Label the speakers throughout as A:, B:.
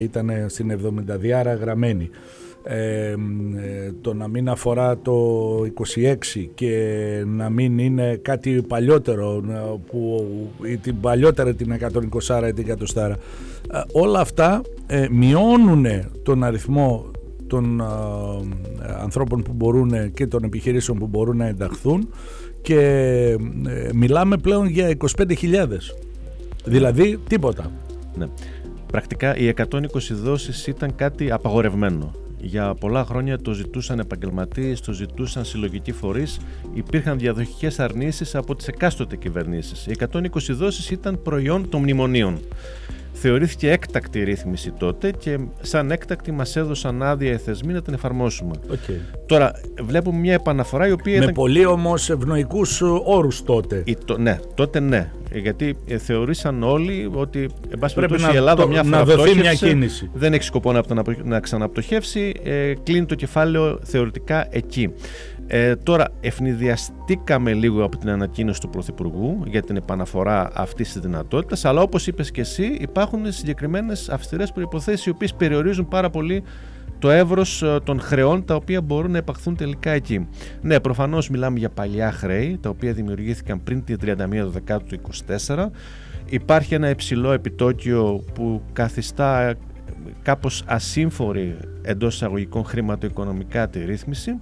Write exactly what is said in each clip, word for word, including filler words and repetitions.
A: ήταν στην εβδομηνταδιάρα γραμμένη. Ε, το να μην αφορά το είκοσι έξι και να μην είναι κάτι παλιότερο που ή την παλιότερα την εκατόν είκοσι ή την εκατοστάρα, ε, όλα αυτά ε, μειώνουν τον αριθμό των ε, ανθρώπων που μπορούν και των επιχειρήσεων που μπορούν να ενταχθούν και ε, μιλάμε πλέον για είκοσι πέντε χιλιάδες, δηλαδή τίποτα.
B: Ναι. Πρακτικά οι εκατόν είκοσι δόσεις ήταν κάτι απαγορευμένο. Για πολλά χρόνια το ζητούσαν επαγγελματίες, το ζητούσαν συλλογικοί φορείς, υπήρχαν διαδοχικές αρνήσεις από τις εκάστοτε κυβερνήσεις. Οι εκατόν είκοσι δόσεις ήταν προϊόν των μνημονίων. Θεωρήθηκε έκτακτη ρύθμιση τότε και σαν έκτακτη μας έδωσαν άδεια οι θεσμοί να την εφαρμόσουμε. Okay. Τώρα βλέπουμε μια επαναφορά η οποία
A: με
B: ήταν...
A: πολύ όμως ευνοϊκούς όρους τότε.
B: Η, το, ναι, τότε ναι. Γιατί ε, θεωρήσαν όλοι ότι εν πάση περιπτώσει
A: να,
B: η Ελλάδα
A: το,
B: μια φορά
A: πτώχευσε,
B: δεν έχει σκοπό να, να, να ξαναπτωχεύσει, ε, κλείνει το κεφάλαιο θεωρητικά εκεί. Ε, τώρα ευνηδιαστήκαμε λίγο από την ανακοίνωση του Πρωθυπουργού για την επαναφορά αυτής της δυνατότητας, αλλά όπως είπες και εσύ υπάρχουν συγκεκριμένες αυστηρές προϋποθέσεις οι οποίες περιορίζουν πάρα πολύ το εύρος των χρεών τα οποία μπορούν να επαχθούν τελικά εκεί. Ναι, προφανώς μιλάμε για παλιά χρέη τα οποία δημιουργήθηκαν πριν την τριάντα μία Δεκάτου του είκοσι τέσσερα. Υπάρχει ένα υψηλό επιτόκιο που καθιστά κάπως ασύμφορη εντός εισαγωγικών χρηματοοικονομικά τη ρύθμιση.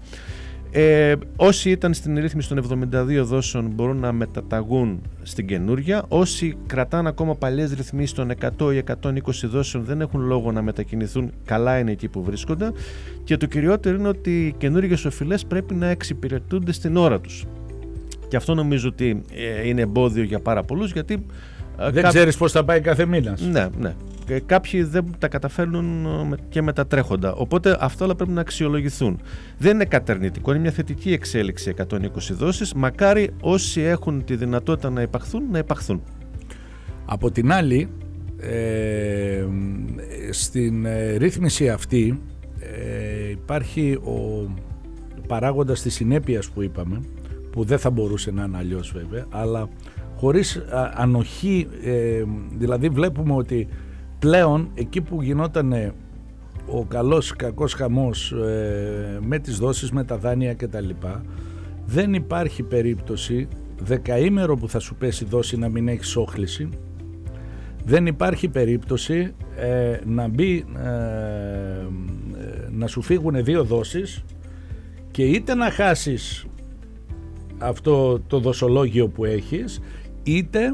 B: Ε, όσοι ήταν στην ρύθμιση των εβδομήντα δύο δόσεων μπορούν να μεταταγούν στην καινούρια. Όσοι κρατάνε ακόμα παλιές ρυθμίσεις των εκατό ή εκατόν είκοσι δόσεων δεν έχουν λόγο να μετακινηθούν, καλά είναι εκεί που βρίσκονται. Και το κυριότερο είναι ότι οι καινούργιες οφειλές πρέπει να εξυπηρετούνται στην ώρα τους. Και αυτό νομίζω ότι είναι εμπόδιο για πάρα πολλούς, γιατί
A: δεν κά... ξέρεις πώς θα πάει κάθε μήνας.
B: Ναι, ναι. Κάποιοι δεν τα καταφέρνουν και με τα τρέχοντα. Οπότε αυτά όλα πρέπει να αξιολογηθούν. Δεν είναι κατερνητικό, είναι μια θετική εξέλιξη εκατόν είκοσι δόσεις. Μακάρι όσοι έχουν τη δυνατότητα να υπαχθούν, να υπαχθούν.
A: Από την άλλη, ε, στην ε, ρύθμιση αυτή ε, υπάρχει ο παράγοντας της συνέπειας που είπαμε, που δεν θα μπορούσε να είναι αλλιώς βέβαια, αλλά χωρίς α, ανοχή, ε, δηλαδή βλέπουμε ότι πλέον εκεί που γινόταν ο καλός κακός χαμός ε, με τις δόσεις, με τα δάνεια κτλ, δεν υπάρχει περίπτωση δεκαήμερο που θα σου πέσει δόση να μην έχεις όχληση, δεν υπάρχει περίπτωση ε, να μπει ε, ε, να σου φύγουν δύο δόσεις και είτε να χάσεις αυτό το δοσολόγιο που έχεις, είτε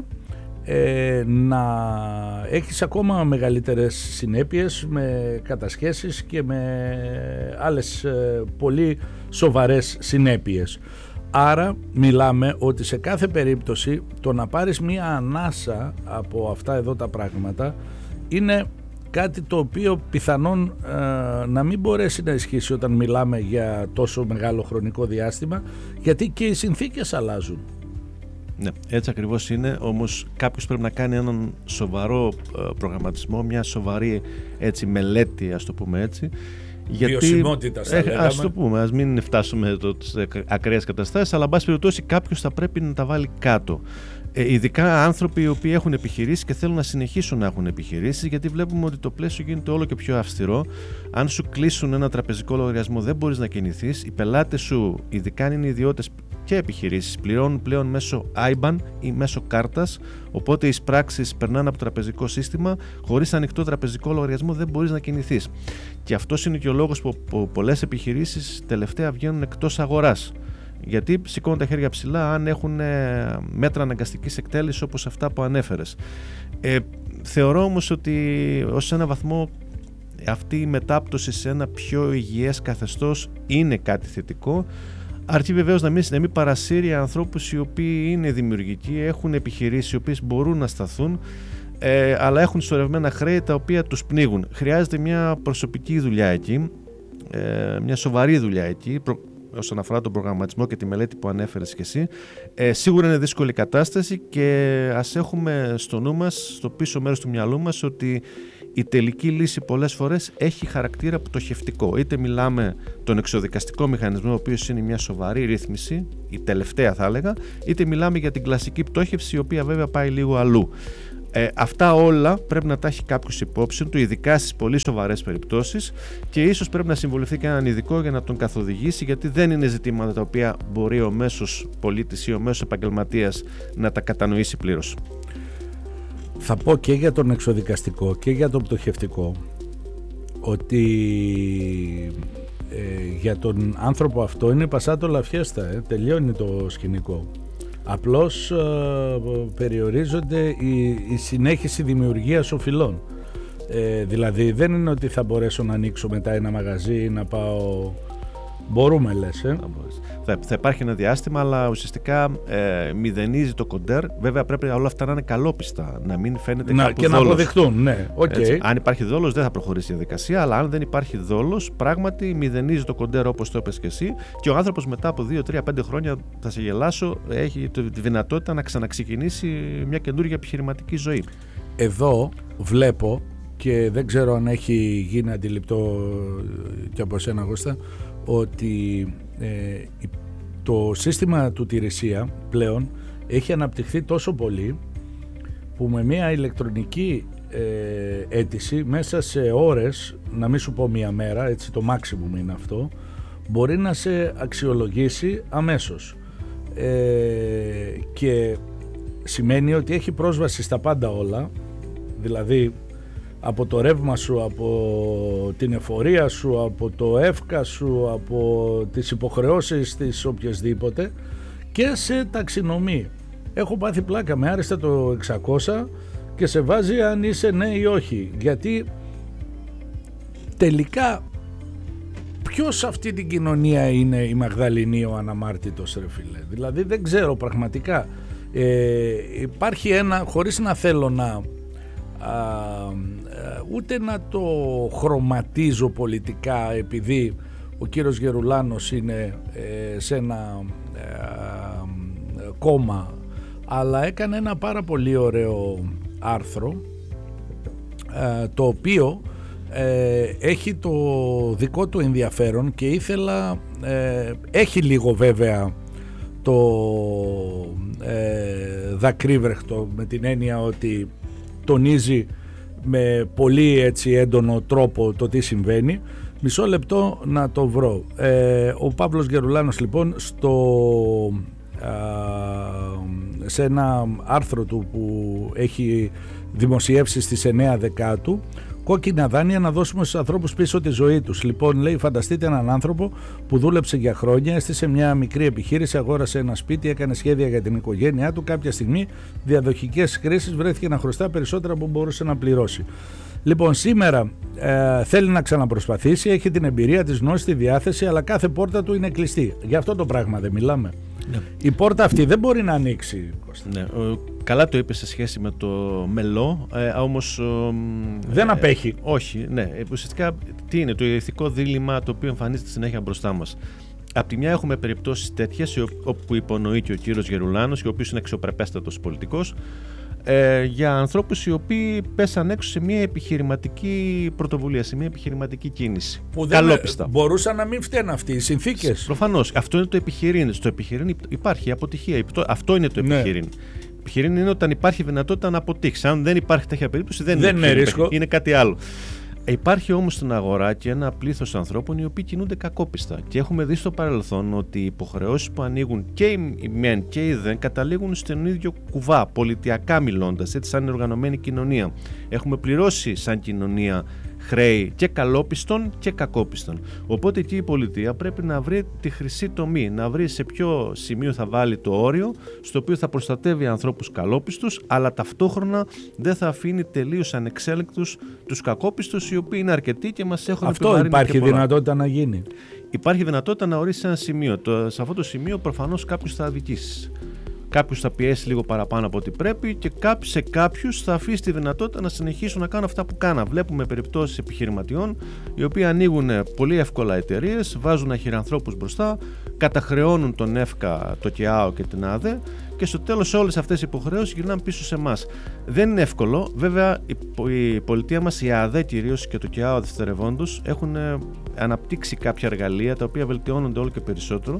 A: ε, να έχεις ακόμα μεγαλύτερες συνέπειες με κατασχέσεις και με άλλες ε, πολύ σοβαρές συνέπειες. Άρα μιλάμε ότι σε κάθε περίπτωση το να πάρεις μία ανάσα από αυτά εδώ τα πράγματα είναι κάτι το οποίο πιθανόν ε, να μην μπορέσει να ισχύσει όταν μιλάμε για τόσο μεγάλο χρονικό διάστημα, γιατί και οι συνθήκες αλλάζουν.
B: Ναι, έτσι ακριβώς είναι, όμως κάποιος πρέπει να κάνει έναν σοβαρό προγραμματισμό, μια σοβαρή έτσι, μελέτη, ας το πούμε έτσι.
A: Βιωσιμότητα θα λέγαμε.
B: Ας το πούμε, ας μην φτάσουμε σε ακραίες καταστάσεις, αλλά εν πάση περιπτώσει κάποιος θα πρέπει να τα βάλει κάτω. Ε, ειδικά άνθρωποι οι οποίοι έχουν επιχειρήσεις και θέλουν να συνεχίσουν να έχουν επιχειρήσεις, γιατί βλέπουμε ότι το πλαίσιο γίνεται όλο και πιο αυστηρό. Αν σου κλείσουν ένα τραπεζικό λογαριασμό, δεν μπορείς να κινηθείς. Οι πελάτες σου, ειδικά αν είναι ιδιώτες και επιχειρήσεις, πληρώνουν πλέον μέσω άι μπαν ή μέσω κάρτας. Οπότε οι πράξεις περνάνε από το τραπεζικό σύστημα. Χωρίς ανοιχτό τραπεζικό λογαριασμό δεν μπορείς να κινηθείς. Και αυτός είναι και ο λόγος που πολλές επιχειρήσεις τελευταία βγαίνουν εκτός αγοράς. Γιατί σηκώνουν τα χέρια ψηλά αν έχουν μέτρα αναγκαστικής εκτέλεσης όπως αυτά που ανέφερες. Ε, θεωρώ όμως ότι ως ένα βαθμό αυτή η μετάπτωση σε ένα πιο υγιές καθεστώς είναι κάτι θετικό, αρκεί βεβαίως να μην, να μην παρασύρει ανθρώπους οι οποίοι είναι δημιουργικοί, έχουν επιχειρήσεις οι οποίες μπορούν να σταθούν, ε, αλλά έχουν σωρευμένα χρέη τα οποία τους πνίγουν. Χρειάζεται μια προσωπική δουλειά εκεί, ε, μια σοβαρή δουλειά εκεί, προ, όσον αφορά τον προγραμματισμό και τη μελέτη που ανέφερες και εσύ. Ε, σίγουρα είναι δύσκολη κατάσταση και ας έχουμε στο νου μας, στο πίσω μέρος του μυαλού μας, ότι η τελική λύση πολλές φορές έχει χαρακτήρα πτωχευτικό. Είτε μιλάμε τον εξοδικαστικό μηχανισμό, ο οποίος είναι μια σοβαρή ρύθμιση, η τελευταία θα έλεγα, είτε μιλάμε για την κλασική πτώχευση, η οποία βέβαια πάει λίγο αλλού. Ε, αυτά όλα πρέπει να τα έχει κάποιος υπόψη του, ειδικά στις πολύ σοβαρές περιπτώσεις, και ίσως πρέπει να συμβουλευτεί και έναν ειδικό για να τον καθοδηγήσει, γιατί δεν είναι ζητήματα τα οποία μπορεί ο μέσος πολίτης ή ο μέσος επαγγελματίας να τα κατανοήσει πλήρως.
A: Θα πω και για τον εξοδικαστικό και για τον πτωχευτικό ότι ε, για τον άνθρωπο αυτό είναι πασάτο λαφιέστα, ε, τελειώνει το σκηνικό. Απλώς ε, περιορίζονται η, η συνέχιση δημιουργίας οφειλών. Ε, δηλαδή δεν είναι ότι θα μπορέσω να ανοίξω μετά ένα μαγαζί ή να πάω... Μπορούμε, λες, ε?
B: Θα, θα υπάρχει ένα διάστημα, αλλά ουσιαστικά ε, μηδενίζει το κοντέρ. Βέβαια πρέπει όλα αυτά να είναι καλόπιστα, να μην φαίνεται
A: να,
B: κάπου
A: και
B: δόλος.
A: Να αποδειχτούν, ναι. Okay.
B: Έτσι, αν υπάρχει δόλος δεν θα προχωρήσει η διαδικασία, αλλά αν δεν υπάρχει δόλος, πράγματι μηδενίζει το κοντέρ, όπως το είπες και εσύ, και ο άνθρωπος μετά από δύο, τρία, πέντε χρόνια, θα σε γελάσω, έχει τη δυνατότητα να ξαναξεκινήσει μια καινούργια επιχειρηματική ζωή.
A: Εδώ βλέπω, και δεν ξέρω αν έχει γίνει αντιληπτό και από εσένα, Κώστα, ότι ε, το σύστημα του Τηρησία πλέον έχει αναπτυχθεί τόσο πολύ που με μια ηλεκτρονική ε, αίτηση μέσα σε ώρες, να μην σου πω μία μέρα, έτσι το maximum είναι αυτό, μπορεί να σε αξιολογήσει αμέσως, ε, και σημαίνει ότι έχει πρόσβαση στα πάντα όλα, δηλαδή από το ρεύμα σου, από την εφορία σου, από το εύκα σου, από τις υποχρεώσεις της οποιασδήποτε, και σε ταξινομεί. Έχω πάθει πλάκα με άριστα το εξακόσια και σε βάζει αν είσαι ναι ή όχι, γιατί τελικά ποιος σε αυτή την κοινωνία είναι η Μαγδαληνή ο αναμάρτητος, ρε φίλε? Δηλαδή δεν ξέρω πραγματικά. Ε, υπάρχει ένα, χωρίς να θέλω να Α, ούτε να το χρωματίζω πολιτικά, επειδή ο κύριος Γερουλάνος είναι ε, σε ένα ε, κόμμα, αλλά έκανε ένα πάρα πολύ ωραίο άρθρο, ε, το οποίο ε, έχει το δικό του ενδιαφέρον, και ήθελα, ε, έχει λίγο βέβαια το ε, δακρύβρεχτο, με την έννοια ότι τονίζει με πολύ έτσι έντονο τρόπο το τι συμβαίνει. Μισό λεπτό να το βρω. Ε, ο Παύλος Γερουλάνος λοιπόν στο, α, σε ένα άρθρο του που έχει δημοσιεύσει στις εννέα Δεκάτου, κόκκινα δάνεια να δώσουμε στους ανθρώπους πίσω τη ζωή τους. Λοιπόν, λέει, φανταστείτε έναν άνθρωπο που δούλεψε για χρόνια, έστησε μια μικρή επιχείρηση, αγόρασε ένα σπίτι, έκανε σχέδια για την οικογένειά του. Κάποια στιγμή, διαδοχικές κρίσεις, βρέθηκε να χρωστά περισσότερα από μπορούσε να πληρώσει. Λοιπόν, σήμερα ε, θέλει να ξαναπροσπαθήσει, έχει την εμπειρία, τη γνώση, τη διάθεση, αλλά κάθε πόρτα του είναι κλειστή. Γι' αυτό το πράγμα δεν μιλάμε. Ναι. Η πόρτα αυτή δεν μπορεί να ανοίξει, Κώστα.
B: Ναι, ο, καλά το είπε σε σχέση με το μελό, ε, όμως... Ο,
A: δεν ε, απέχει.
B: Όχι, ναι. Ουσιαστικά τι είναι το ηθικό δίλημμα το οποίο εμφανίζεται συνέχεια μπροστά μας. Απ' τη μια έχουμε περιπτώσεις τέτοιες όπου υπονοεί και ο κύριος Γερουλάνος, ο οποίος είναι αξιοπρεπέστατος πολιτικός, ε, για ανθρώπους οι οποίοι πέσαν έξω σε μια επιχειρηματική πρωτοβουλία, σε μια επιχειρηματική κίνηση.
A: Που δεν καλόπιστα. Μπορούσαν να μην φταίνουν αυτοί οι συνθήκες.
B: Προφανώς. Αυτό είναι το επιχειρήν. Στο επιχειρήν υπάρχει αποτυχία. Αυτό είναι το επιχειρήν. Ναι. Επιχειρήν είναι όταν υπάρχει δυνατότητα να αποτύχει. Αν δεν υπάρχει τέτοια περίπτωση, δεν,
A: δεν είναι, είναι ρίσκο.
B: Είναι κάτι άλλο. Υπάρχει όμως στην αγορά και ένα πλήθος ανθρώπων οι οποίοι κινούνται κακόπιστα. Και έχουμε δει στο παρελθόν ότι οι υποχρεώσεις που ανοίγουν και οι μεν και οι δεν καταλήγουν στον ίδιο κουβά, πολιτιακά μιλώντας, έτσι σαν οργανωμένη κοινωνία. Έχουμε πληρώσει σαν κοινωνία χρέη και καλόπιστων και κακόπιστων. Οπότε εκεί η πολιτεία πρέπει να βρει τη χρυσή τομή, να βρει σε ποιο σημείο θα βάλει το όριο, στο οποίο θα προστατεύει ανθρώπους καλόπιστους, αλλά ταυτόχρονα δεν θα αφήνει τελείως ανεξέλεγκτους τους κακόπιστους, οι οποίοι είναι αρκετοί και μας έχουν επιβαρύνει.
A: Αυτό υπάρχει δυνατότητα να γίνει.
B: Υπάρχει δυνατότητα να ορίσει ένα σημείο. Το, σε αυτό το σημείο προφανώς κάποιος θα αδικήσει. Κάποιος θα πιέσει λίγο παραπάνω από ό,τι πρέπει και σε κάποιους θα αφήσει τη δυνατότητα να συνεχίσουν να κάνουν αυτά που κάνα. Βλέπουμε περιπτώσεις επιχειρηματιών οι οποίοι ανοίγουν πολύ εύκολα εταιρείες, βάζουν αχυρανθρώπους μπροστά, καταχρεώνουν τον ΕΦΚΑ, το ΚΕΑΟ και την ΑΔΕ και στο τέλος όλες αυτές οι υποχρεώσεις γυρνάνε πίσω σε εμάς. Δεν είναι εύκολο. Βέβαια η πολιτεία μας, η ΑΔΕ κυρίως και το ΚΕΑΟ δευτερευόντως, έχουν αναπτύξει κάποια εργαλεία τα οποία βελτιώνονται όλο και περισσότερο.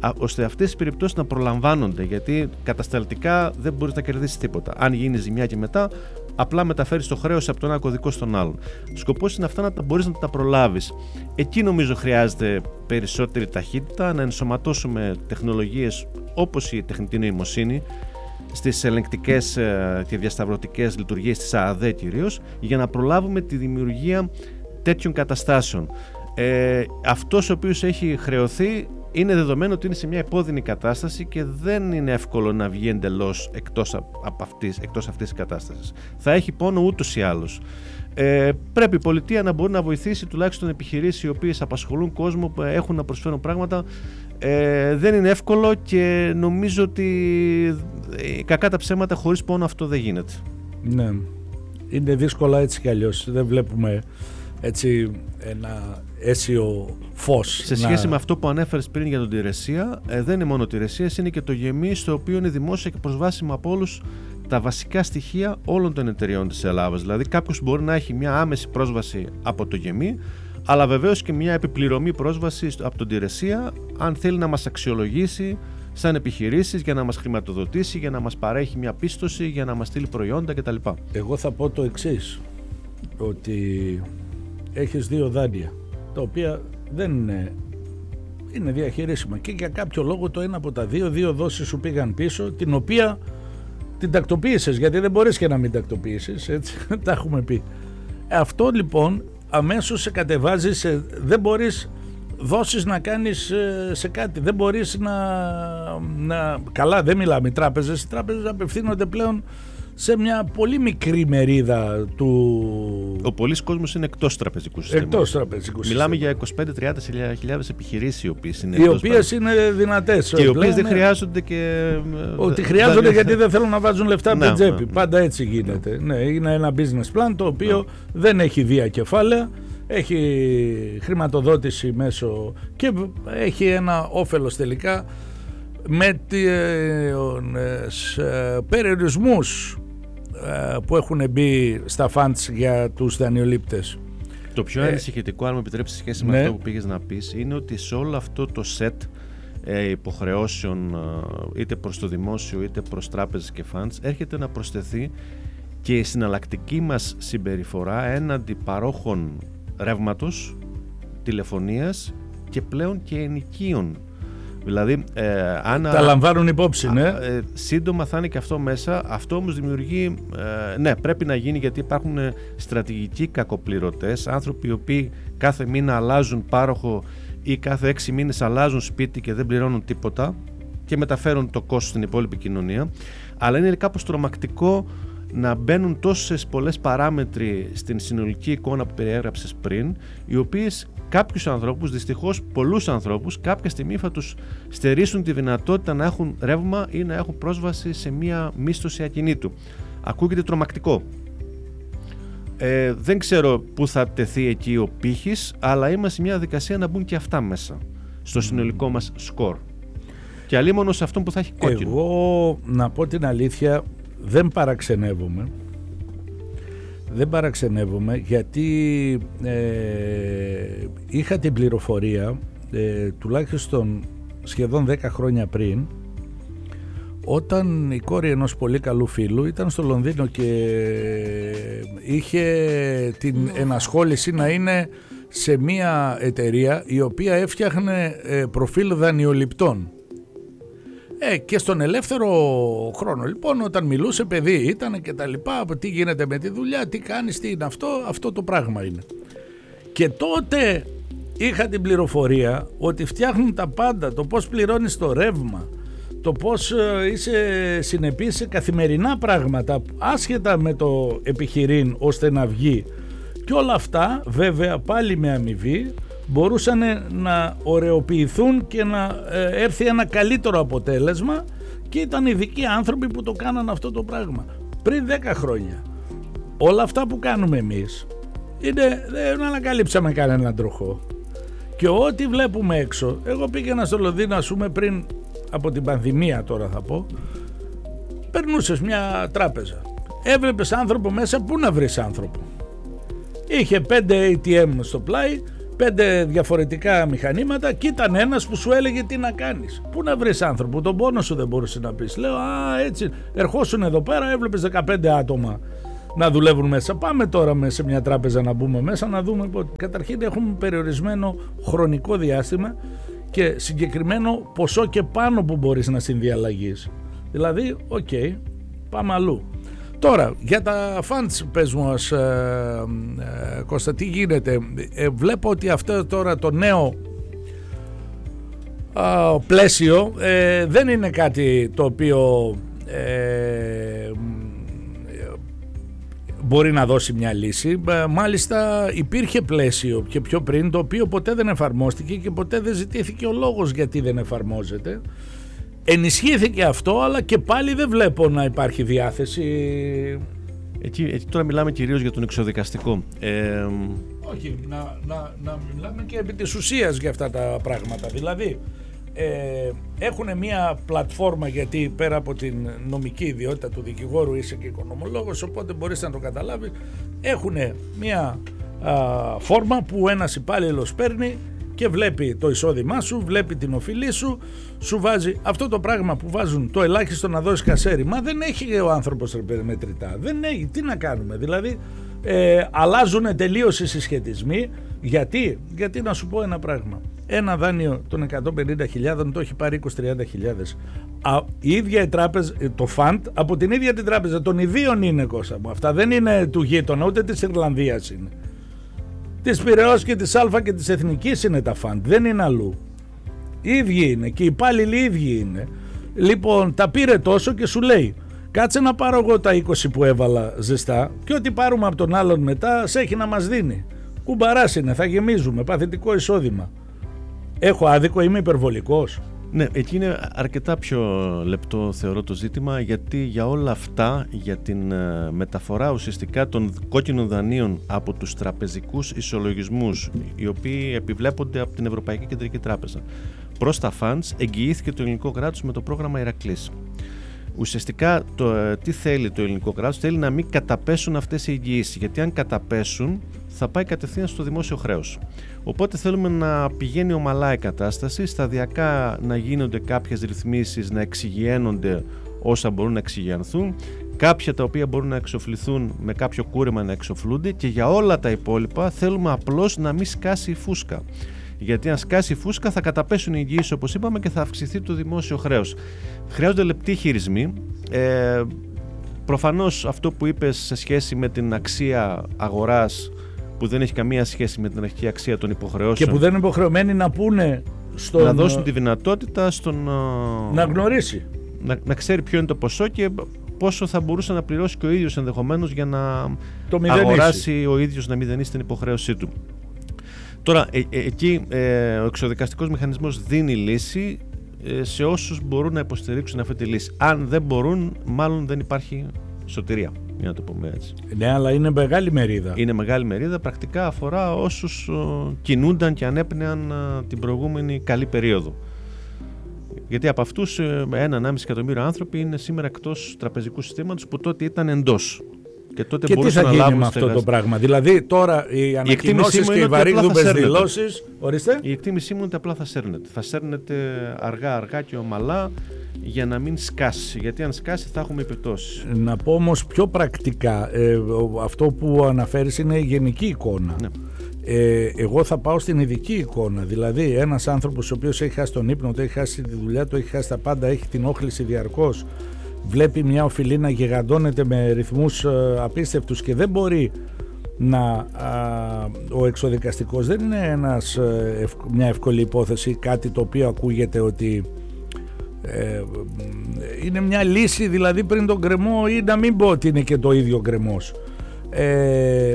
B: ώστε αυτές οι περιπτώσεις να προλαμβάνονται, γιατί κατασταλτικά δεν μπορείς να κερδίσεις τίποτα. Αν γίνει ζημιά και μετά, απλά μεταφέρεις το χρέος από τον ένα κωδικό στον άλλον. Σκοπός είναι αυτά να τα μπορείς να τα προλάβεις. Εκεί νομίζω χρειάζεται περισσότερη ταχύτητα, να ενσωματώσουμε τεχνολογίες όπως η τεχνητή νοημοσύνη στις ελεγκτικές και διασταυρωτικές λειτουργίες της ΑΑΔΕ κυρίως, για να προλάβουμε τη δημιουργία τέτοιων καταστάσεων. Ε, αυτός ο οποίος έχει χρεωθεί είναι δεδομένο ότι είναι σε μια επώδυνη κατάσταση και δεν είναι εύκολο να βγει εντελώς εκτός, από αυτής, εκτός αυτής της κατάστασης. Θα έχει πόνο ούτως ή άλλως. Ε, πρέπει η πολιτεία να μπορεί να βοηθήσει τουλάχιστον επιχειρήσεις οι οποίες απασχολούν κόσμο, που έχουν να προσφέρουν πράγματα. Ε, δεν είναι εύκολο και νομίζω ότι κακά τα ψέματα χωρίς πόνο αυτό δεν γίνεται.
A: Ναι, είναι δύσκολα έτσι κι αλλιώς. Δεν βλέπουμε έτσι ένα αίσιο φως.
B: Σε σχέση να... με αυτό που ανέφερες πριν για τον Τηρεσία, ε, δεν είναι μόνο Τηρεσίας, είναι και το γεμί, στο οποίο είναι δημόσια και προσβάσιμο από όλους τα βασικά στοιχεία όλων των εταιριών της Ελλάδας. Δηλαδή κάποιος μπορεί να έχει μια άμεση πρόσβαση από το γεμί, αλλά βεβαίως και μια επιπληρωμή πρόσβαση από τον Τηρεσία, αν θέλει να μας αξιολογήσει σαν επιχειρήσεις, για να μας χρηματοδοτήσει, για να μας παρέχει μια πίστοση, για να μας στείλει προϊόντα κτλ.
A: Εγώ θα πω το εξής, ότι έχεις δύο δάνεια, τα οποία δεν είναι, είναι διαχειρίσιμα και για κάποιο λόγο το ένα από τα δύο, δύο δόσεις σου πήγαν πίσω, την οποία την τακτοποίησες, γιατί δεν μπορείς και να μην τακτοποιήσεις, έτσι, τα έχουμε πει. Αυτό λοιπόν αμέσως σε κατεβάζει, σε, δεν μπορείς δώσεις να κάνεις σε κάτι, δεν μπορείς να, να καλά δεν μιλάμε οι τράπεζες, οι τράπεζες απευθύνονται πλέον σε μια πολύ μικρή μερίδα του...
B: Ο πολλής κόσμος είναι εκτός τραπεζικού συστήματος.
A: Εκτός τραπεζικού
B: Μιλάμε
A: συστήματος.
B: για είκοσι πέντε με τριάντα χιλιάδες επιχειρήσεις οι οποίες είναι
A: οι οποίες είναι δυνατές.
B: Και οι οποίες δεν χρειάζονται και...
A: Ότι χρειάζονται δηλαδή... γιατί δεν θέλουν να βάζουν λεφτά από την τσέπη.
B: Ναι.
A: Πάντα έτσι γίνεται. Ναι. Ναι, είναι ένα business plan το οποίο ναι. δεν έχει βία κεφάλαια, έχει χρηματοδότηση μέσω και έχει ένα όφελος τελικά με τους περιορισμούς που έχουν μπει στα funds για τους δανειολήπτες.
B: Το πιο ανησυχητικό, αν μου επιτρέψεις, σχέση με ναι. αυτό που πήγες να πεις, είναι ότι σε όλο αυτό το set ε, υποχρεώσεων, είτε προς το δημόσιο είτε προς τράπεζες και funds, έρχεται να προσθεθεί και η συναλλακτική μας συμπεριφορά έναντι παρόχων ρεύματος, τηλεφωνίας και πλέον και ενοικίων. Δηλαδή, ε, αν,
A: τα λαμβάνουν υπόψη, ναι.
B: Ε, σύντομα θα είναι και αυτό μέσα. Αυτό όμως δημιουργεί, ε, ναι, πρέπει να γίνει, γιατί υπάρχουν στρατηγικοί κακοπληρωτές, άνθρωποι οι οποίοι κάθε μήνα αλλάζουν πάροχο ή κάθε έξι μήνες αλλάζουν σπίτι και δεν πληρώνουν τίποτα και μεταφέρουν το κόστος στην υπόλοιπη κοινωνία. Αλλά είναι κάπως τρομακτικό να μπαίνουν τόσες πολλές παράμετροι στην συνολική εικόνα που περιέγραψες πριν, οι οποίες κάποιους ανθρώπους, δυστυχώς πολλούς ανθρώπους, κάποια στιγμή θα τους στερήσουν τη δυνατότητα να έχουν ρεύμα ή να έχουν πρόσβαση σε μία μίσθωση ακινήτου. Ακούγεται τρομακτικό. Ε, δεν ξέρω πού θα τεθεί εκεί ο πύχης, αλλά είμαστε σε μια δικασία να μπουν και αυτά μέσα στο συνολικό μας σκορ. Και αλίμονο σε αυτόν που θα έχει κόκκινο.
A: Εγώ, να πω την αλήθεια, δεν παραξενεύομαι. Δεν παραξενεύομαι γιατί ε, είχα την πληροφορία ε, τουλάχιστον σχεδόν δέκα χρόνια πριν, όταν η κόρη ενός πολύ καλού φίλου ήταν στο Λονδίνο και είχε την ενασχόληση να είναι σε μια εταιρεία η οποία έφτιαχνε ε, προφίλ δανειοληπτών. Ε, και στον ελεύθερο χρόνο λοιπόν, όταν μιλούσε, παιδί ήταν και τα λοιπά, τι γίνεται με τη δουλειά, τι κάνεις, τι είναι αυτό, αυτό το πράγμα είναι. Και τότε είχα την πληροφορία ότι φτιάχνουν τα πάντα, το πώς πληρώνεις το ρεύμα, το πώς είσαι συνεπής σε καθημερινά πράγματα άσχετα με το επιχειρήν ώστε να βγει, και όλα αυτά βέβαια πάλι με αμοιβή μπορούσαν να ωρεοποιηθούν και να έρθει ένα καλύτερο αποτέλεσμα, και ήταν ειδικοί άνθρωποι που το κάναν αυτό το πράγμα πριν δέκα χρόνια. Όλα αυτά που κάνουμε εμείς είναι, δεν ανακαλύψαμε κανέναν τροχό, και ό,τι βλέπουμε έξω, εγώ πήγαινα στο Λονδίνο ας πούμε πριν από την πανδημία, τώρα θα πω, περνούσες μια τράπεζα, έβλεπες άνθρωπο μέσα, πού να βρεις άνθρωπο, είχε πέντε έι τι εμ στο πλάι, πέντε διαφορετικά μηχανήματα και ήταν ένας που σου έλεγε τι να κάνεις. Πού να βρεις άνθρωπο, τον πόνο σου δεν μπορούσε να πεις. Λέω, α, έτσι, ερχόσουν εδώ πέρα, έβλεπες δεκαπέντε άτομα να δουλεύουν μέσα. Πάμε τώρα σε μια τράπεζα να μπούμε μέσα να δούμε. Καταρχήν έχουμε περιορισμένο χρονικό διάστημα και συγκεκριμένο ποσό και πάνω που μπορείς να συνδιαλλαγείς. Δηλαδή, οκ, okay, πάμε αλλού. Τώρα, για τα funds πες μας, ε, ε, Κώστα, τι γίνεται. Ε, βλέπω ότι αυτό τώρα το νέο ε, πλαίσιο ε, δεν είναι κάτι το οποίο ε, μπορεί να δώσει μια λύση. Μάλιστα υπήρχε πλαίσιο και πιο πριν, το οποίο ποτέ δεν εφαρμόστηκε και ποτέ δεν ζητήθηκε ο λόγος γιατί δεν εφαρμόζεται. Ενισχύθηκε αυτό, αλλά και πάλι δεν βλέπω να υπάρχει διάθεση.
B: Εκεί, εκεί τώρα μιλάμε κυρίως για τον εξοδικαστικό. Ε,
A: Όχι, να, να, να μιλάμε και επί της ουσίας για αυτά τα πράγματα. Δηλαδή, ε, έχουν μια πλατφόρμα, γιατί πέρα από την νομική ιδιότητα του δικηγόρου είσαι και οικονομολόγος, οπότε μπορείς να το καταλάβεις. Έχουν μια α, φόρμα που ένας υπάλληλος παίρνει και βλέπει το εισόδημά σου, βλέπει την οφειλή σου, σου βάζει αυτό το πράγμα που βάζουν το ελάχιστο να δώσει κασέρι. Μα δεν έχει ο άνθρωπος μετρητά, δεν έχει, τι να κάνουμε. Δηλαδή ε, αλλάζουν τελείως οι συσχετισμοί. Γιατί, γιατί να σου πω ένα πράγμα. Ένα δάνειο των εκατόν πενήντα χιλιάδων το έχει πάρει είκοσι με τριάντα χιλιάδες. Η ίδια η τράπεζα, το φαντ από την ίδια την τράπεζα των ιδίων είναι, Κώστα μου. Αυτά δεν είναι του γείτονα, ούτε της Ιρλανδίας είναι. Της Πειραιώς και της Αλφα και της Εθνικής είναι τα φαντ, δεν είναι αλλού. Οι ίδιοι είναι και οι υπάλληλοι οι ίδιοι είναι. Λοιπόν, τα πήρε τόσο και σου λέει, κάτσε να πάρω εγώ τα είκοσι που έβαλα ζεστά και ό,τι πάρουμε από τον άλλον μετά σε έχει να μας δίνει. Κουμπαράς είναι, θα γεμίζουμε, παθητικό εισόδημα. Έχω άδικο, είμαι υπερβολικός?
B: Ναι, εκεί είναι αρκετά πιο λεπτό θεωρώ το ζήτημα, γιατί για όλα αυτά, για την ε, μεταφορά ουσιαστικά των κόκκινων δανείων από τους τραπεζικούς ισολογισμούς, οι οποίοι επιβλέπονται από την Ευρωπαϊκή Κεντρική Τράπεζα, προς τα funds, εγγυήθηκε το ελληνικό κράτος με το πρόγραμμα Ηρακλής. Ουσιαστικά το, ε, τι θέλει το ελληνικό κράτος? Θέλει να μην καταπέσουν αυτές οι εγγυήσεις, γιατί αν καταπέσουν θα πάει κατευθείαν στο δημόσιο χρέος. Οπότε θέλουμε να πηγαίνει ομαλά η κατάσταση, σταδιακά να γίνονται κάποιες ρυθμίσεις, να εξυγιαίνονται όσα μπορούν να εξυγιανθούν, κάποια τα οποία μπορούν να εξοφληθούν με κάποιο κούρεμα να εξοφλούνται, και για όλα τα υπόλοιπα θέλουμε απλώς να μην σκάσει η φούσκα. Γιατί αν σκάσει η φούσκα θα καταπέσουν οι εγγυήσεις, όπως είπαμε, και θα αυξηθεί το δημόσιο χρέος. Χρειάζονται λεπτοί χειρισμοί. Ε, προφανώς αυτό που είπες σε σχέση με την αξία αγοράς, που δεν έχει καμία σχέση με την αρχική αξία των υποχρεώσεων,
A: και που δεν είναι υποχρεωμένοι να πούνε στον...
B: να δώσουν τη δυνατότητα στον...
A: να γνωρίσει,
B: να, να ξέρει ποιο είναι το ποσό και πόσο θα μπορούσε να πληρώσει και ο ίδιος ενδεχομένως για να αγοράσει ο ίδιος, να μηδενίσει την υποχρέωσή του. Τώρα ε, ε, εκεί ε, ο εξοδικαστικός μηχανισμός δίνει λύση ε, σε όσους μπορούν να υποστηρίξουν αυτή τη λύση. Αν δεν μπορούν, μάλλον δεν υπάρχει σωτηρία, για να το πούμε έτσι.
A: Ναι, αλλά είναι μεγάλη μερίδα. Είναι
B: μεγάλη μερίδα, πρακτικά αφορά όσους ο, κινούνταν και ανέπνεαν α, την προηγούμενη καλή περίοδο. Γιατί από αυτούς ένα με ενάμιση εκατομμύριο άνθρωποι είναι σήμερα εκτός τραπεζικού συστήματος, που τότε ήταν εντός. Και, τότε
A: και τι θα γίνει με αυτό στεγαστή. Το πράγμα? Δηλαδή τώρα οι ανακοινώσεις και οι βαρύγδουπες δηλώσεις. Ορίστε.
B: Η εκτίμησή μου είναι ότι απλά θα σέρνεται. Θα σέρνεται αργά αργά και ομαλά, για να μην σκάσει. Γιατί αν σκάσει θα έχουμε επιπτώσεις. Να
A: πω όμως πιο πρακτικά, ε, αυτό που αναφέρεις είναι η γενική εικόνα. Ναι. Ε, εγώ θα πάω στην ειδική εικόνα. Δηλαδή ένας άνθρωπος ο οποίος έχει χάσει τον ύπνο του, έχει χάσει τη δουλειά του, έχει χάσει τα πάντα, έχει την όχληση διαρκώς, βλέπει μια οφειλή να γιγαντώνεται με ρυθμούς ε, απίστευτους και δεν μπορεί να... Α, ο εξοδικαστικός δεν είναι ένας, ε, μια εύκολη υπόθεση, κάτι το οποίο ακούγεται ότι ε, είναι μια λύση, δηλαδή πριν τον γκρεμό, ή να μην πω ότι είναι και το ίδιο γκρεμός. Ε,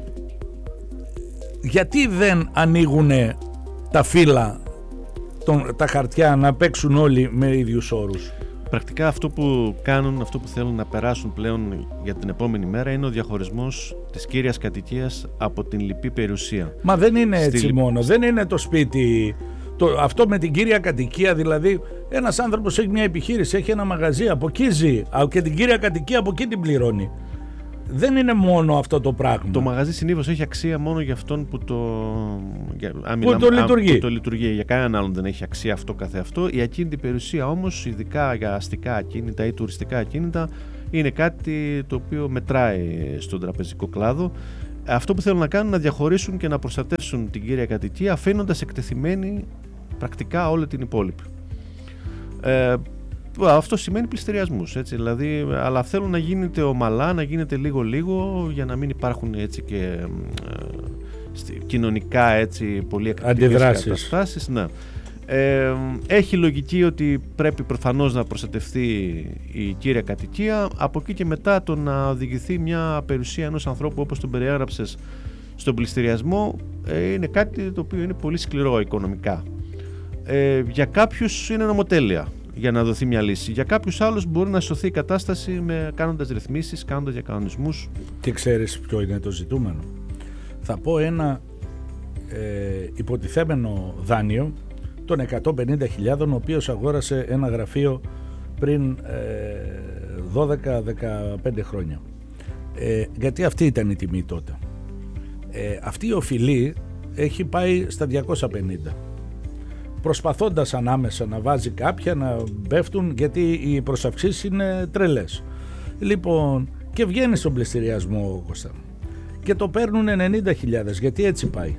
A: γιατί δεν ανοίγουν τα φύλλα, τον, τα χαρτιά, να παίξουν όλοι με ίδιους όρους?
B: Πρακτικά αυτό που κάνουν, αυτό που θέλουν να περάσουν πλέον για την επόμενη μέρα, είναι ο διαχωρισμός της κύριας κατοικίας από την λοιπή περιουσία.
A: Μα δεν είναι Στη... έτσι μόνο, δεν είναι το σπίτι. Το, αυτό με την κύρια κατοικία, δηλαδή ένας άνθρωπος έχει μια επιχείρηση, έχει ένα μαγαζί, από εκεί ζει, και την κύρια κατοικία από εκεί την πληρώνει. δεν είναι μόνο αυτό το πράγμα.
B: Το μαγαζί συνήθως έχει αξία μόνο για αυτόν που το, για,
A: που μιλάμε, το λειτουργεί.
B: Που το λειτουργεί. Για κανέναν άλλον δεν έχει αξία αυτό καθεαυτό. Η ακίνητη περιουσία όμως, ειδικά για αστικά ακίνητα ή τουριστικά ακίνητα, είναι κάτι το οποίο μετράει στον τραπεζικό κλάδο. Αυτό που θέλουν να κάνουν είναι να διαχωρίσουν και να προστατεύσουν την κύρια κατοικία, αφήνοντας εκτεθειμένη πρακτικά όλη την υπόλοιπη. Ε, αυτό σημαίνει πληστηριασμούς, έτσι, δηλαδή, αλλά θέλουν να γίνεται ομαλά, να γίνεται λίγο-λίγο, για να μην υπάρχουν έτσι και ε, κοινωνικά έτσι, πολύ εκτεθειμένες καταστάσεις. Ναι. Ε, έχει λογική ότι πρέπει προφανώς να προστατευτεί η κύρια κατοικία. Από εκεί και μετά το να οδηγηθεί μια περιουσία ενός ανθρώπου όπως τον περιέγραψες στον πληστηριασμό ε, είναι κάτι το οποίο είναι πολύ σκληρό οικονομικά. Ε, για κάποιους είναι νομοτέλεια για να δοθεί μια λύση. Για κάποιους άλλους μπορεί να σωθεί η κατάσταση με, κάνοντας ρυθμίσεις, κάνοντας διακανονισμούς.
A: Και ξέρεις ποιο είναι το ζητούμενο. Θα πω ένα ε, υποτιθέμενο δάνειο των εκατόν πενήντα χιλιάδων, ο οποίος αγόρασε ένα γραφείο πριν ε, δώδεκα δεκαπέντε χρόνια. Ε, γιατί αυτή ήταν η τιμή τότε. Ε, αυτή η οφειλή έχει πάει στα διακόσια πενήντα. Προσπαθώντας ανάμεσα να βάζει κάποια, να πέφτουν, γιατί οι προσαυξήσεις είναι τρελές. Λοιπόν, και βγαίνει στον πληστηριασμό, Κώστα, και το παίρνουν ενενήντα χιλιάδες, γιατί έτσι πάει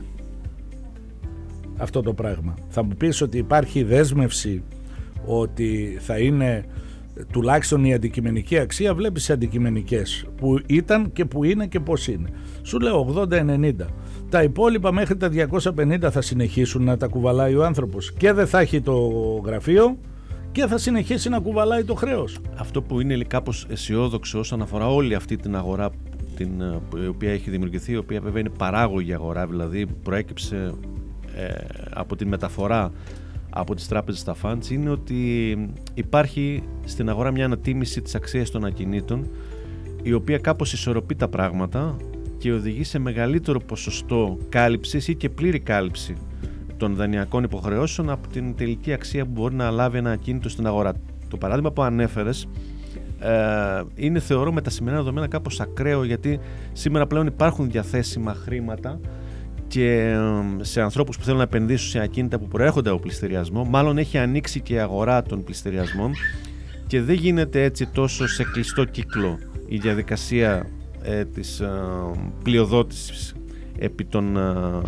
A: αυτό το πράγμα. Θα μου πεις ότι υπάρχει δέσμευση ότι θα είναι τουλάχιστον η αντικειμενική αξία. Βλέπεις αντικειμενικές που ήταν και που είναι και πώς είναι. Σου λέω ογδόντα ενενήντα. Τα υπόλοιπα μέχρι τα διακόσια πενήντα θα συνεχίσουν να τα κουβαλάει ο άνθρωπος και δεν θα έχει το γραφείο και θα συνεχίσει να κουβαλάει το χρέος.
B: Αυτό που είναι κάπως αισιόδοξο όσον αφορά όλη αυτή την αγορά την, η οποία έχει δημιουργηθεί, η οποία βέβαια είναι παράγωγη αγορά, δηλαδή προέκυψε ε, από την μεταφορά από τις τράπεζες στα funds, είναι ότι υπάρχει στην αγορά μια ανατίμηση της αξίας των ακινήτων, η οποία κάπως ισορροπεί τα πράγματα και οδηγεί σε μεγαλύτερο ποσοστό κάλυψης ή και πλήρη κάλυψη των δανειακών υποχρεώσεων από την τελική αξία που μπορεί να λάβει ένα ακίνητο στην αγορά. Το παράδειγμα που ανέφερες ε, είναι, θεωρώ, με τα σημερινά δεδομένα κάπως ακραίο, γιατί σήμερα πλέον υπάρχουν διαθέσιμα χρήματα και σε ανθρώπους που θέλουν να επενδύσουν σε ακίνητα που προέρχονται από πληστηριασμό. Μάλλον έχει ανοίξει και η αγορά των πληστηριασμών και δεν γίνεται έτσι τόσο σε κλειστό κύκλο η διαδικασία ε, της ε, πλειοδότησης επί των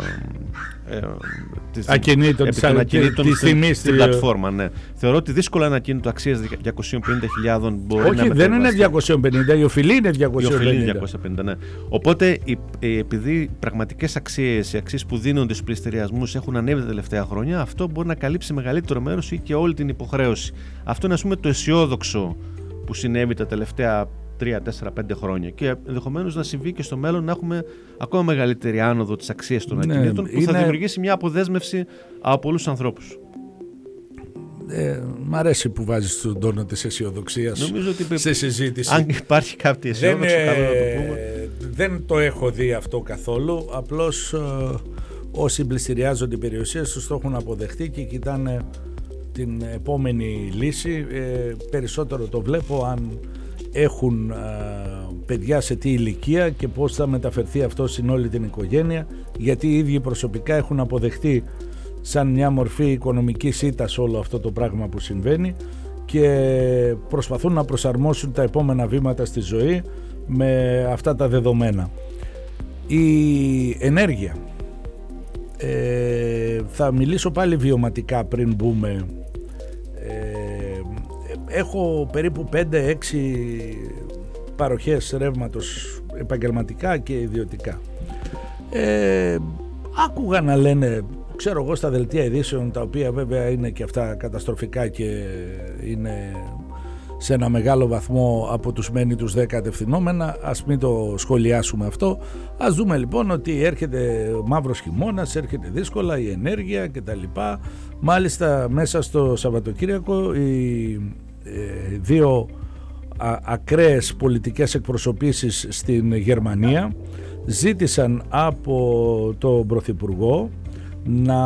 B: ε, της,
A: ακινήτων,
B: επί των ακινήτων
A: της
B: στην,
A: τιμής
B: στην πλατφόρμα. Ναι. Θεωρώ ότι δύσκολα ένα ακίνητο αξίας διακόσιες πενήντα χιλιάδων μπορεί.
A: Όχι,
B: να
A: δεν είναι διακόσιες πενήντα, η οφειλή είναι διακόσιες πενήντα.
B: Η οφειλή είναι διακόσιες πενήντα, ναι. Οπότε η, η, επειδή οι πραγματικές αξίες, οι αξίες που δίνονται στους πληστηριασμούς έχουν ανέβει τα τελευταία χρόνια, αυτό μπορεί να καλύψει μεγαλύτερο μέρος ή και όλη την υποχρέωση. Αυτό είναι, ας πούμε, το αισιόδοξο που συνέβη τα τελευταία τρία, τέσσερα, πέντε χρόνια, και ενδεχομένως να συμβεί και στο μέλλον να έχουμε ακόμα μεγαλύτερη άνοδο της αξίας των ναι, ακινήτων, που είναι... θα δημιουργήσει μια αποδέσμευση από πολλούς τους ανθρώπους.
A: Ε, μ' αρέσει που βάζεις τον τόνο της αισιοδοξίας
B: Νομίζω ότι
A: σε συζήτηση.
B: Αν υπάρχει κάποια αισιόδοξο,
A: δεν,
B: καλό να το πούμε.
A: Δεν το έχω δει αυτό καθόλου. Απλώς ε, όσοι πληστηριάζονται οι περιουσίες τους το έχουν αποδεχτεί και κοιτάνε την επόμενη λύση. Ε, περισσότερο το βλέπω αν έχουν α, παιδιά σε τι ηλικία και πώς θα μεταφερθεί αυτό στην όλη την οικογένεια, γιατί οι ίδιοι προσωπικά έχουν αποδεχτεί σαν μια μορφή οικονομικής ήττας όλο αυτό το πράγμα που συμβαίνει και προσπαθούν να προσαρμόσουν τα επόμενα βήματα στη ζωή με αυτά τα δεδομένα. Η ενέργεια, ε, θα μιλήσω πάλι βιωματικά πριν μπούμε. Έχω περίπου πέντε έξι παροχές ρεύματος επαγγελματικά και ιδιωτικά. Ε, άκουγα να λένε, ξέρω εγώ, στα δελτία ειδήσεων, τα οποία βέβαια είναι και αυτά καταστροφικά και είναι σε ένα μεγάλο βαθμό από τους μένει τους δε κατευθυνόμενα, ας μην το σχολιάσουμε αυτό. Ας δούμε λοιπόν ότι έρχεται μαύρος χειμώνας, έρχεται δύσκολα η ενέργεια κτλ. Μάλιστα μέσα στο Σαββατοκύριακο οι ε, δύο α, ακραίες πολιτικές εκπροσωπήσεις στην Γερμανία ζήτησαν από τον Πρωθυπουργό να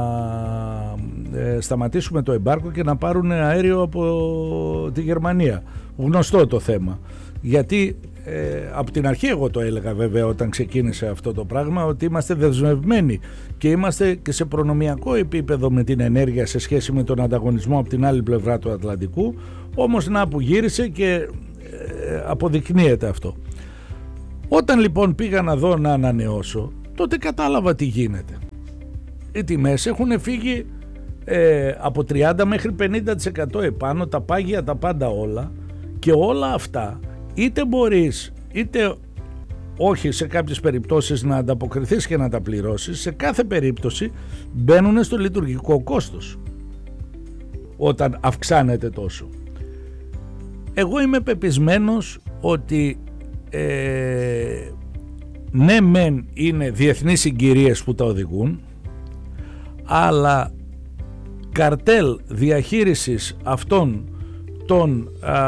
A: ε, σταματήσουμε το εμπάρκο και να πάρουν αέριο από τη Γερμανία. Γνωστό το θέμα. Γιατί ε, από την αρχή εγώ το έλεγα βέβαια όταν ξεκίνησε αυτό το πράγμα, ότι είμαστε δεσμευμένοι και είμαστε και σε προνομιακό επίπεδο με την ενέργεια σε σχέση με τον ανταγωνισμό από την άλλη πλευρά του Ατλαντικού, όμως να που γύρισε και ε, αποδεικνύεται αυτό. Όταν λοιπόν πήγα να δω να ανανεώσω, τότε κατάλαβα τι γίνεται. Οι τιμές έχουν φύγει ε, από τριάντα μέχρι πενήντα τοις εκατό επάνω, τα πάγια τα πάντα όλα, και όλα αυτά είτε μπορείς είτε όχι σε κάποιες περιπτώσεις να ανταποκριθείς και να τα πληρώσεις, σε κάθε περίπτωση μπαίνουν στο λειτουργικό κόστος όταν αυξάνεται τόσο. Εγώ είμαι πεπισμένος ότι ε, ναι μεν είναι διεθνείς συγκυρίες που τα οδηγούν, αλλά καρτέλ διαχείρισης αυτών των α,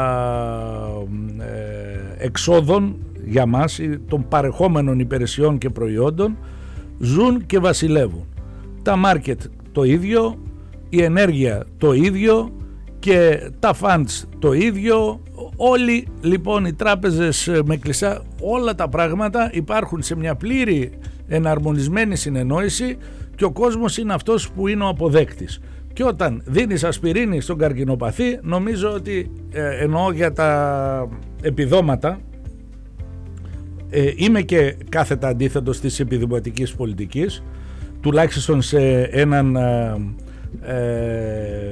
A: ε, εξόδων για μας, των παρεχόμενων υπηρεσιών και προϊόντων, ζουν και βασιλεύουν. Τα μάρκετ το ίδιο, η ενέργεια το ίδιο και τα funds το ίδιο. Όλοι λοιπόν οι τράπεζες με κλειστά, όλα τα πράγματα υπάρχουν σε μια πλήρη εναρμονισμένη συνεννόηση και ο κόσμος είναι αυτός που είναι ο αποδέκτης. Και όταν δίνεις ασπιρίνη στον καρκινοπαθή, νομίζω ότι ε, εννοώ για τα επιδόματα, ε, είμαι και κάθετα αντίθετος της επιδημοτικής πολιτικής, τουλάχιστον σε έναν ε, ε,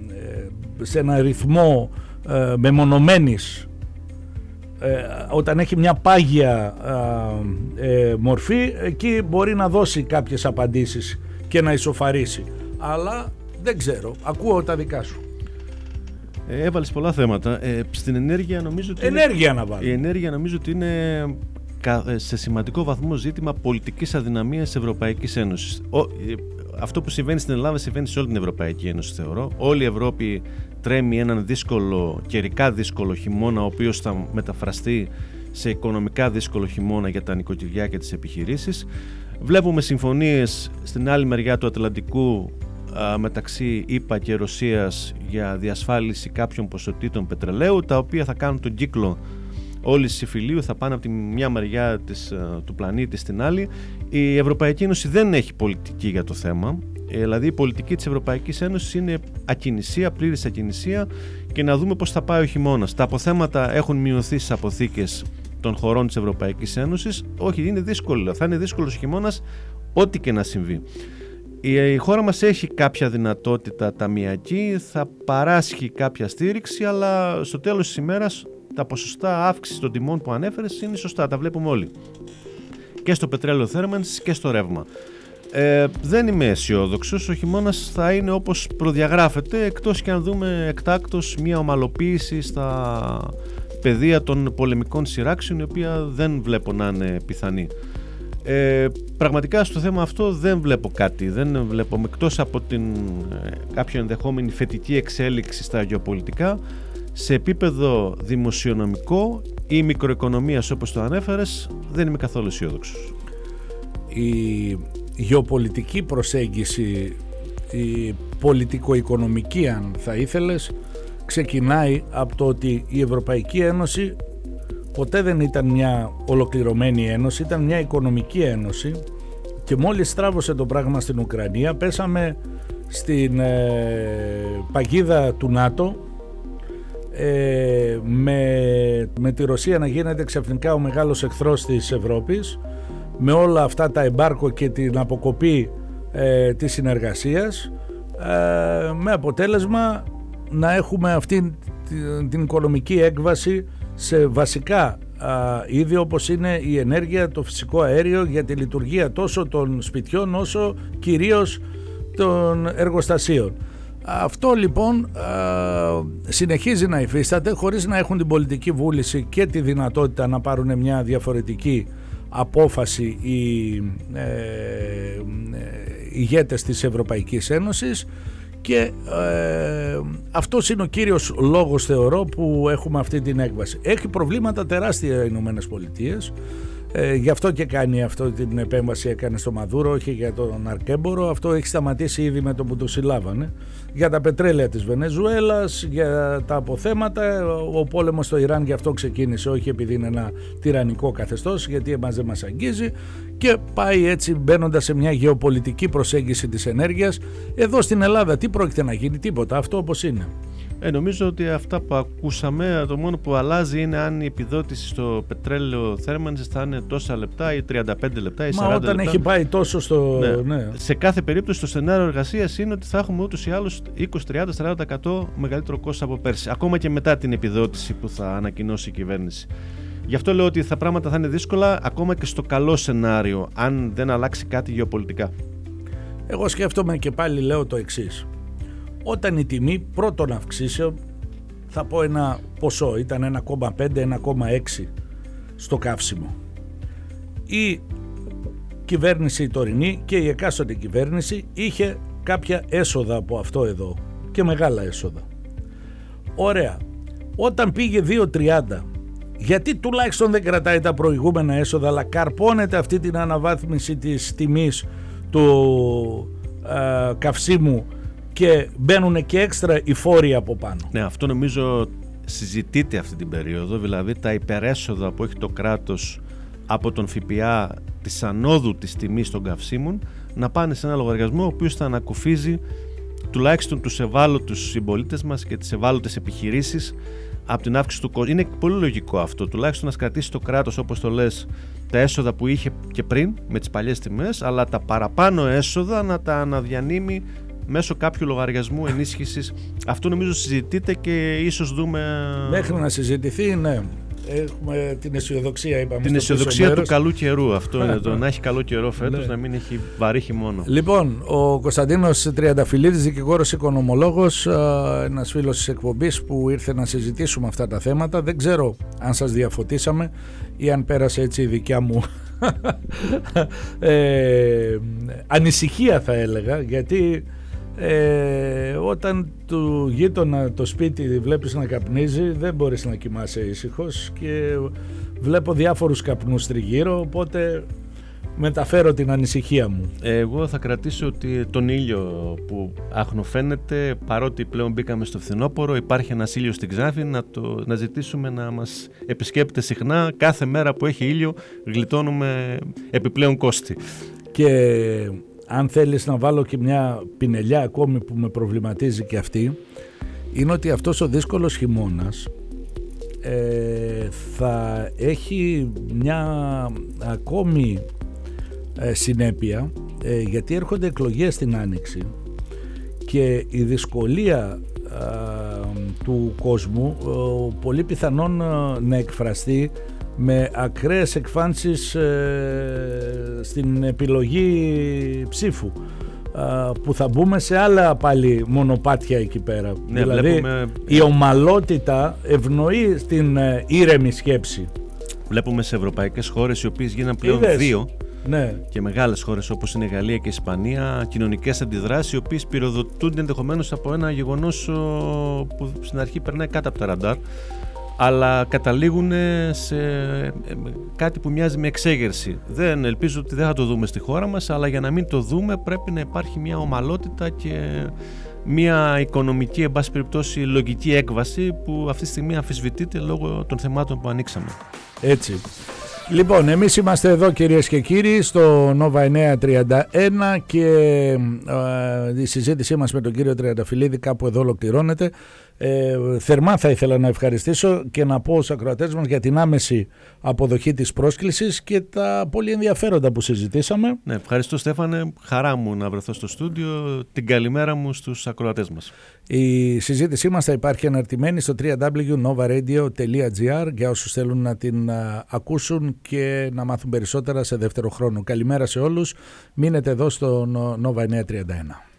A: σε ένα ρυθμό ε, μεμονωμένης, ε, όταν έχει μια πάγια ε, ε, μορφή, εκεί μπορεί να δώσει κάποιες απαντήσεις και να ισοφαρίσει, αλλά δεν ξέρω, ακούω τα δικά σου.
B: Ε, έβαλες πολλά θέματα. Ε, στην ενέργεια νομίζω ότι
A: ενέργεια
B: είναι,
A: να βάλω.
B: η ενέργεια νομίζω ότι είναι σε σημαντικό βαθμό ζήτημα πολιτικής αδυναμίας της Ευρωπαϊκής Ένωσης. Ο, αυτό που συμβαίνει στην Ελλάδα συμβαίνει σε όλη την Ευρωπαϊκή Ένωση, θεωρώ. Όλη η Ευρώπη τρέμει έναν δύσκολο, καιρικά δύσκολο χειμώνα, ο οποίος θα μεταφραστεί σε οικονομικά δύσκολο χειμώνα για τα νοικοκυριά και τις επιχειρήσεις. Βλέπουμε συμφωνίες στην άλλη μεριά του Ατλαντικού α, μεταξύ ΗΠΑ και Ρωσίας για διασφάλιση κάποιων ποσοτήτων πετρελαίου, τα οποία θα κάνουν τον κύκλο όλης της υφηλίου, θα πάνε από τη μια μεριά της, του πλανήτη στην άλλη. Η Ευρωπαϊκή Ένωση δεν έχει πολιτική για το θέμα, δηλαδή η πολιτική της Ευρωπαϊκής Ένωσης είναι ακινησία, πλήρης ακινησία, και να δούμε πώς θα πάει ο χειμώνας. Τα αποθέματα έχουν μειωθεί στις αποθήκες των χωρών της Ευρωπαϊκής Ένωσης. Όχι, είναι δύσκολο, θα είναι δύσκολος χειμώνας ό,τι και να συμβεί. Η χώρα μας έχει κάποια δυνατότητα ταμειακή, θα παράσχει κάποια στήριξη, αλλά στο τέλος της ημέρας τα ποσοστά αύξησης των τιμών που ανέφερες είναι σωστά, τα βλέπουμε όλοι. Και στο πετρέλαιο θέρμανσης και στο ρεύμα. Ε, δεν είμαι αισιόδοξος, ο χειμώνας θα είναι όπως προδιαγράφεται, εκτός και αν δούμε εκτάκτως μια ομαλοποίηση στα πεδία των πολεμικών σειράξεων, η οποία δεν βλέπω να είναι πιθανή. Ε, πραγματικά στο θέμα αυτό δεν βλέπω κάτι, δεν βλέπω, εκτός από την ε, κάποια ενδεχόμενη θετική εξέλιξη στα γεωπολιτικά, σε επίπεδο δημοσιονομικό ή μικροοικονομίας όπως το ανέφερες, δεν είμαι καθόλου αισιόδοξος.
A: Η γεωπολιτική προσέγγιση, η πολιτικο-οικονομική αν θα ήθελες, ξεκινάει από το ότι η Ευρωπαϊκή Ένωση ποτέ δεν ήταν μια ολοκληρωμένη ένωση, ήταν μια οικονομική ένωση, και μόλις στράβωσε το πράγμα στην Ουκρανία πέσαμε στην ε, παγίδα του ΝΑΤΟ, ε, με, με τη Ρωσία να γίνεται ξαφνικά ο μεγάλος εχθρός της Ευρώπης, με όλα αυτά τα εμπάρκο και την αποκοπή ε, της συνεργασίας, ε, με αποτέλεσμα να έχουμε αυτή την, την οικονομική έκβαση σε βασικά α, είδη όπως είναι η ενέργεια, το φυσικό αέριο, για τη λειτουργία τόσο των σπιτιών όσο κυρίως των εργοστασίων. Αυτό λοιπόν α, συνεχίζει να υφίσταται χωρίς να έχουν την πολιτική βούληση και τη δυνατότητα να πάρουν μια διαφορετική απόφαση οι ε, ε, ηγέτες της Ευρωπαϊκής Ένωσης, και ε, αυτός είναι ο κύριος λόγος, θεωρώ, που έχουμε αυτή την έκβαση. Έχει προβλήματα τεράστια οι Ηνωμένες Πολιτείες, Ε, γι' αυτό και κάνει αυτό την επέμβαση, έκανε στο Μαδούρο, όχι για τον Αρκέμπορο. Αυτό έχει σταματήσει ήδη με το που το συλλάβανε. Για τα πετρέλαια της Βενεζουέλας, για τα αποθέματα. Ο πόλεμος στο Ιράν γι' αυτό ξεκίνησε, όχι επειδή είναι ένα τυραννικό καθεστώς, γιατί εμάς δεν μας αγγίζει, και πάει έτσι μπαίνοντας σε μια γεωπολιτική προσέγγιση της ενέργειας. Εδώ στην Ελλάδα τι πρόκειται να γίνει? Τίποτα, αυτό όπως είναι.
B: Ε, νομίζω ότι αυτά που ακούσαμε, το μόνο που αλλάζει είναι αν η επιδότηση στο πετρέλαιο θέρμανσης θα είναι τόσα λεπτά ή τριάντα πέντε λεπτά ή σαράντα λεπτά.
A: Μα όταν έχει πάει τόσο στο...
B: Ναι.
A: Ναι.
B: Σε κάθε περίπτωση το σενάριο εργασίας είναι ότι θα έχουμε ούτως ή άλλως είκοσι, τριάντα, σαράντα τοις εκατό μεγαλύτερο κόστος από πέρσι. Ακόμα και μετά την επιδότηση που θα ανακοινώσει η κυβέρνηση. Γι' αυτό λέω ότι τα πράγματα θα είναι δύσκολα ακόμα και στο καλό σενάριο, αν δεν αλλάξει κάτι γεωπολιτικά.
A: Εγώ σκέφτομαι και πάλι λέω το εξής. Όταν η τιμή πρώτων αυξήσεων, θα πω ένα ποσό, ήταν ένα κόμμα πέντε, ένα κόμμα έξι στο καύσιμο. Η κυβέρνηση η τωρινή και η εκάστοτε κυβέρνηση είχε κάποια έσοδα από αυτό εδώ και μεγάλα έσοδα. Ωραία. Όταν πήγε δύο τριάντα, γιατί τουλάχιστον δεν κρατάει τα προηγούμενα έσοδα, αλλά καρπώνεται αυτή την αναβάθμιση της τιμής του ε, καυσίμου και μπαίνουν και έξτρα οι φόροι από πάνω?
B: Ναι, αυτό νομίζω συζητείται αυτή την περίοδο, δηλαδή τα υπερέσοδα που έχει το κράτος από τον ΦΠΑ της ανόδου της τιμής των καυσίμων να πάνε σε ένα λογαριασμό ο οποίος θα ανακουφίζει τουλάχιστον τους ευάλωτους συμπολίτες μας και τις ευάλωτες επιχειρήσεις από την αύξηση του κόστου. Είναι πολύ λογικό αυτό, τουλάχιστον να κρατήσει το κράτος, όπως το λες, τα έσοδα που είχε και πριν με τις παλιές τιμές, αλλά τα παραπάνω έσοδα να τα αναδιανύμει μέσω κάποιου λογαριασμού ενίσχυσης. Αυτό νομίζω συζητείται και ίσως δούμε...
A: Μέχρι να συζητηθεί, ναι. Έχουμε την αισιοδοξία, είπαμε.
B: Την αισιοδοξία του καλού καιρού. Αυτό είναι το να έχει καλό καιρό φέτος, να μην έχει βαρύ χειμώνα.
A: Λοιπόν, ο Κωνσταντίνος Τριανταφυλλίδης, δικηγόρος οικονομολόγος, ένας φίλος της εκπομπής που ήρθε να συζητήσουμε αυτά τα θέματα. Δεν ξέρω αν σας διαφωτίσαμε ή αν πέρασε έτσι η δικιά μου ε, ανησυχία, θα έλεγα, γιατί Ε, όταν του γείτονα το σπίτι βλέπεις να καπνίζει, δεν μπορείς να κοιμάσαι ήσυχος, και βλέπω διάφορους καπνούς τριγύρω, οπότε μεταφέρω την ανησυχία μου.
B: Εγώ θα κρατήσω ότι τον ήλιο που άχνοφαίνεται, παρότι πλέον μπήκαμε στο φθινόπωρο, υπάρχει ένας ήλιος στην Ξάφη, να, το, να ζητήσουμε να μας επισκέπτεται συχνά. Κάθε μέρα που έχει ήλιο γλιτώνουμε επιπλέον κόστη. Και
A: αν θέλεις να βάλω και μια πινελιά ακόμη που με προβληματίζει και αυτή, είναι ότι αυτός ο δύσκολος χειμώνας ε, θα έχει μια ακόμη ε, συνέπεια, ε, γιατί έρχονται εκλογές στην Άνοιξη και η δυσκολία ε, του κόσμου ε, πολύ πιθανόν ε, να εκφραστεί με ακραίες εκφάνσεις ε, στην επιλογή ψήφου, ε, που θα μπούμε σε άλλα πάλι μονοπάτια εκεί πέρα.
B: Ναι,
A: δηλαδή
B: βλέπουμε...
A: η ομαλότητα ευνοεί στην ε, ήρεμη σκέψη.
B: Βλέπουμε σε ευρωπαϊκές χώρες, οι οποίες γίναν πλέον
A: Είδες?
B: δύο,
A: ναι,
B: και μεγάλες χώρες όπως είναι η Γαλλία και η Ισπανία, κοινωνικές αντιδράσεις οι οποίες πυροδοτούνται ενδεχομένως από ένα γεγονός που στην αρχή περνάει κάτω από τα ραντάρ, αλλά καταλήγουν σε κάτι που μοιάζει με εξέγερση. Δεν ελπίζω ότι δεν θα το δούμε στη χώρα μας, αλλά για να μην το δούμε πρέπει να υπάρχει μια ομαλότητα και μια οικονομική, εν πάση περιπτώσει, λογική έκβαση που αυτή τη στιγμή αμφισβητείται λόγω των θεμάτων που ανοίξαμε.
A: Έτσι. Λοιπόν, εμείς είμαστε εδώ, κυρίες και κύριοι, στο Nova εννιακόσια τριάντα ένα, και ε, η συζήτησή μας με τον κύριο Τριανταφυλλίδη κάπου εδώ ολοκληρώνεται. Ε, θερμά θα ήθελα να ευχαριστήσω και να πω στους ακροατές μας για την άμεση αποδοχή της πρόσκλησης και τα πολύ ενδιαφέροντα που συζητήσαμε.
B: Ναι, ευχαριστώ Στέφανε, χαρά μου να βρεθώ στο στούντιο, την καλημέρα μου στους ακροατές μας.
A: Η συζήτησή μας θα υπάρχει αναρτημένη στο double-u double-u double-u τελεία nova radio τελεία gr για όσους θέλουν να την α, ακούσουν και να μάθουν περισσότερα σε δεύτερο χρόνο. Καλημέρα σε όλους, μείνετε εδώ στο Nova εννιακόσια τριάντα ένα.